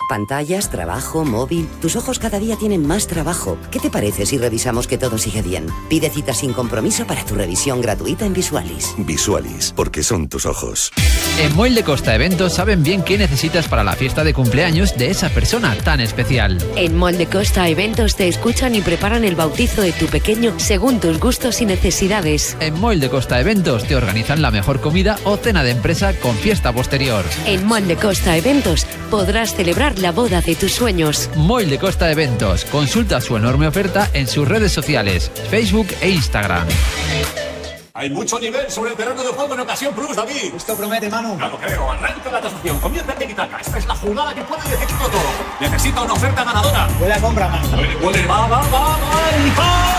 Pantallas, trabajo, móvil... Tus ojos cada día tienen más trabajo. ¿Qué te parece si revisamos que todo sigue bien? Pide cita sin compromiso para tu revisión gratuita en Visualis. Visualis, porque son tus ojos. En Moll de Costa Eventos saben bien qué necesitas para la fiesta de cumpleaños de esa persona tan especial. En Moll de Costa Eventos te escuchan y preparan el bautizo de tu pequeño según tus gustos y necesidades. En Moll de Costa Eventos te organizan la mejor comida o cena de empresa con fiesta posterior. En Moll de Costa Eventos podrás celebrar la boda de tus sueños. Moll de Costa Eventos. Consulta su enorme oferta en sus redes sociales, Facebook e Instagram. Hay mucho nivel sobre el terreno de juego en Ocasión Plus, David. Esto promete, Manu. Ya lo creo. Arranca la tasación. Comienza el tiki-taka. Esta es la jugada que puede decidirlo todo. Necesita una oferta ganadora. Buena compra, Manu. Puede. Va. ¡El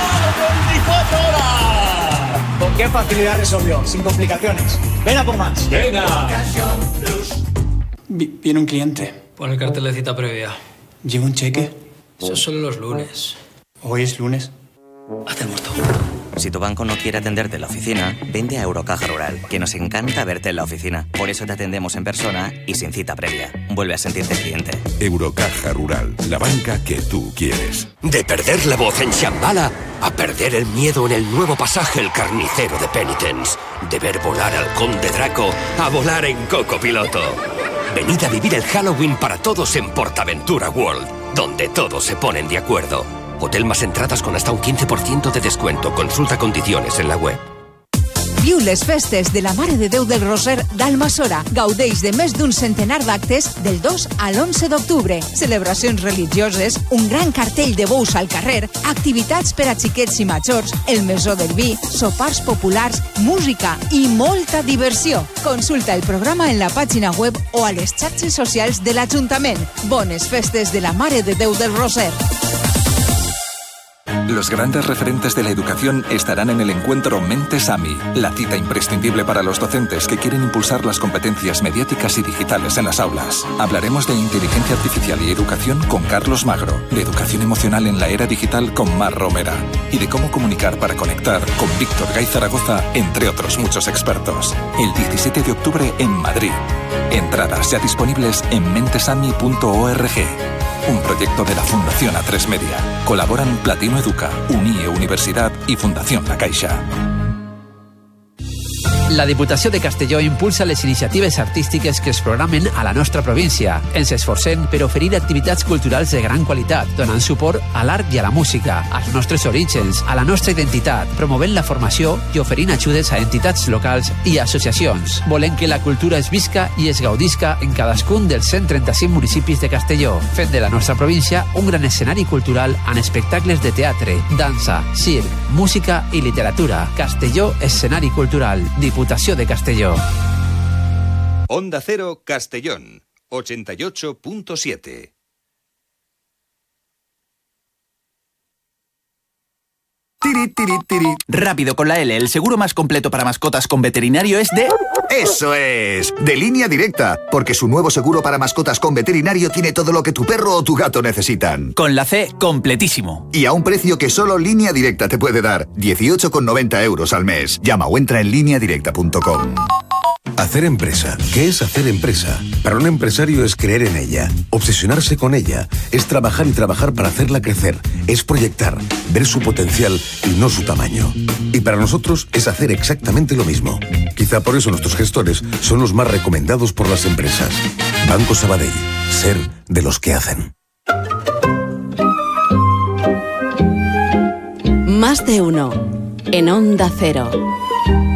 24 horas! ¿Con qué facilidad resolvió? Sin complicaciones. Ven a por más. Venga. Ocasión Plus. Viene un cliente. Pon el cartel de cita previa. ¿Lleva un cheque? Eso es solo los lunes. ¿Hoy es lunes? Hacemos todo. Si tu banco no quiere atenderte en la oficina, vente a Eurocaja Rural, que nos encanta verte en la oficina. Por eso te atendemos en persona y sin cita previa. Vuelve a sentirte cliente. Eurocaja Rural, la banca que tú quieres. De perder la voz en Shambhala a perder el miedo en el nuevo pasaje El Carnicero de Penitence. De ver volar al Conde Draco a volar en Coco Piloto. Venid a vivir el Halloween para todos en PortAventura World, donde todos se ponen de acuerdo. Hotel más entradas con hasta un 15% de descuento. Consulta condiciones en la web. Viu les festes de la Mare de Déu del Roser d'Almassora. Gaudeix de més d'un centenar d'actes del 2 a l'11 d'octubre. Celebracions religioses, un gran cartell de bous al carrer, activitats per a xiquets i majors, el Mesó del Vi, sopars populars, música i molta diversió. Consulta el programa en la pàgina web o a les xarxes socials de l'Ajuntament. Bones festes de la Mare de Déu del Roser. Los grandes referentes de la educación estarán en el encuentro Mentes AMI, la cita imprescindible para los docentes que quieren impulsar las competencias mediáticas y digitales en las aulas. Hablaremos de inteligencia artificial y educación con Carlos Magro, de educación emocional en la era digital con Mar Romera y de cómo comunicar para conectar con Víctor Gay Zaragoza, entre otros muchos expertos. El 17 de octubre en Madrid. Entradas ya disponibles en mentesami.org. Un proyecto de la Fundación A3 Media. Colaboran Platino Educa, Unie Universidad y Fundación La Caixa. La Diputació de Castelló impulsa les iniciatives artístiques que es programen a la nostra província. Ens esforcem per oferir activitats culturals de gran qualitat, donant suport a l'art i a la música, als nostres orígens, a la nostra identitat, promovent la formació i oferint ajudes a entitats locals i associacions. Volem que la cultura es visca i es gaudisca en cadascun dels 135 municipis de Castelló, fent de la nostra província un gran escenari cultural amb espectacles de teatre, dansa, circ, música i literatura. Castelló, escenari cultural. Diputació de Castelló. Onda Cero Castellón, 88.7. Tiri, tiri, tiri. Rápido con la L, el seguro más completo para mascotas con veterinario es de... ¡Eso es! De Línea Directa, porque su nuevo seguro para mascotas con veterinario tiene todo lo que tu perro o tu gato necesitan. Con la C, completísimo. Y a un precio que solo Línea Directa te puede dar, 18,90 € al mes. Llama o entra en lineadirecta.com. Hacer empresa. ¿Qué es hacer empresa? Para un empresario es creer en ella, obsesionarse con ella, es trabajar y trabajar para hacerla crecer, es proyectar, ver su potencial y no su tamaño. Y para nosotros es hacer exactamente lo mismo. Quizá por eso nuestros gestores son los más recomendados por las empresas. Banco Sabadell. Ser de los que hacen. Más de uno. En Onda Cero.